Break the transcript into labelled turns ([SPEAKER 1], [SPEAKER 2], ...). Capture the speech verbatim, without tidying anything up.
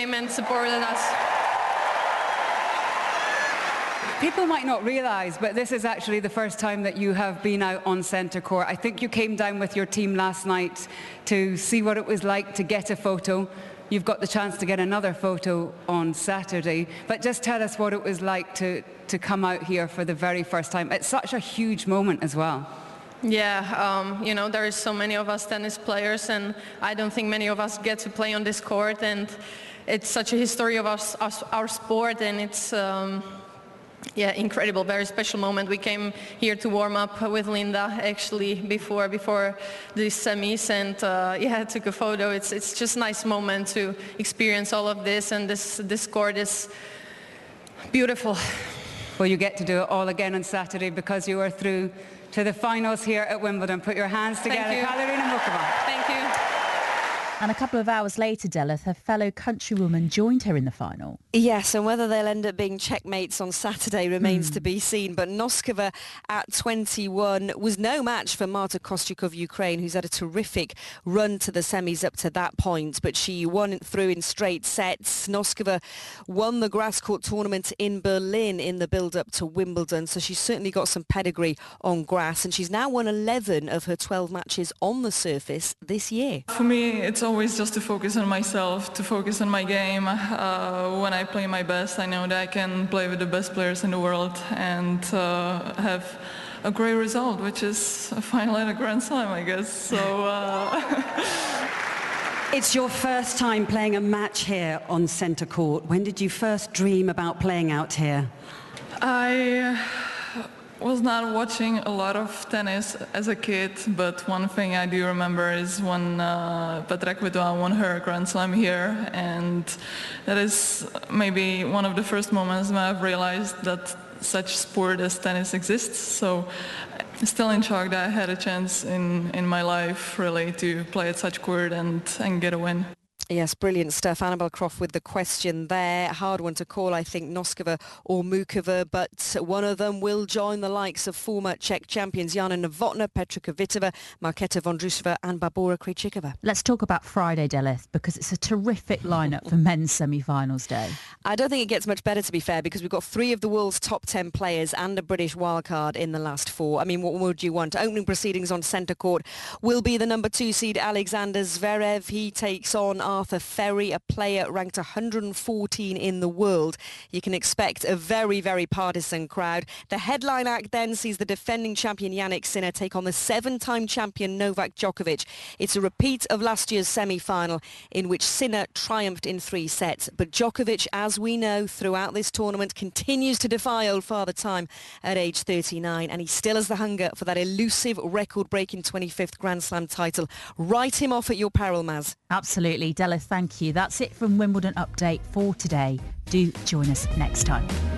[SPEAKER 1] came and supported us.
[SPEAKER 2] People might not realise, but this is actually the first time that you have been out on centre court. I think you came down with your team last night to see what it was like to get a photo. You've got the chance to get another photo on Saturday. But just tell us what it was like to, to come out here for the very first time. It's such a huge moment as well.
[SPEAKER 1] Yeah, um, you know, there is so many of us tennis players, and I don't think many of us get to play on this court. And it's such a history of us, us, our sport, and it's... Um, Yeah, incredible, very special moment. We came here to warm up with Linda actually before before the semis, and uh, yeah, took a photo. It's it's just a nice moment to experience all of this, and this this court is beautiful.
[SPEAKER 2] Well, you get to do it all again on Saturday because you are through to the finals here at Wimbledon. Put your hands together, Kateryna Muchova.
[SPEAKER 1] Thank you.
[SPEAKER 3] And a couple of hours later, Delith, her fellow countrywoman joined her in the final.
[SPEAKER 4] Yes, and whether they'll end up being checkmates on Saturday remains mm. to be seen. But Noskova at twenty-one was no match for Marta Kostyuk of Ukraine, who's had a terrific run to the semis up to that point. But she won through in straight sets. Noskova won the grass court tournament in Berlin in the build-up to Wimbledon, so she's certainly got some pedigree on grass. And she's now won eleven of her twelve matches on the surface this year.
[SPEAKER 5] For me, it's always just to focus on myself, to focus on my game. Uh, when I play my best, I know that I can play with the best players in the world and uh, have a great result, which is a final at a Grand Slam, I guess. So. Uh...
[SPEAKER 6] It's your first time playing a match here on centre court. When did you first dream about playing out here?
[SPEAKER 5] I was not watching a lot of tennis as a kid, but one thing I do remember is when uh, Petra Kvitova won her Grand Slam here, and that is maybe one of the first moments when I've realized that such sport as tennis exists. So I'm still in shock that I had a chance in, in my life really to play at such court and, and get a win.
[SPEAKER 4] Yes, brilliant stuff. Annabel Croft with the question there. Hard one to call, I think, Noskova or Muchova, but one of them will join the likes of former Czech champions Jana Novotná, Petra Kvitova, Markéta Vondrousova and Barbora Krejcikova.
[SPEAKER 3] Let's talk about Friday, Delith, because it's a terrific lineup for men's semi-finals day.
[SPEAKER 4] I don't think it gets much better, to be fair, because we've got three of the world's top ten players and a British wildcard in the last four. I mean, what would you want? Opening proceedings on centre court will be the number two seed Alexander Zverev. He takes on Arthur Ferry, a player ranked one hundred fourteen in the world. You can expect a very, very partisan crowd. The headline act then sees the defending champion Jannik Sinner take on the seven-time champion Novak Djokovic. It's a repeat of last year's semi-final in which Sinner triumphed in three sets. But Djokovic, as we know, throughout this tournament continues to defy old Father Time at age thirty-nine, and he still has the hunger for that elusive record-breaking twenty-fifth Grand Slam title. Write him off at your peril, Maz.
[SPEAKER 3] Absolutely. Delith, thank you. That's it from Wimbledon Update for today. Do join us next time.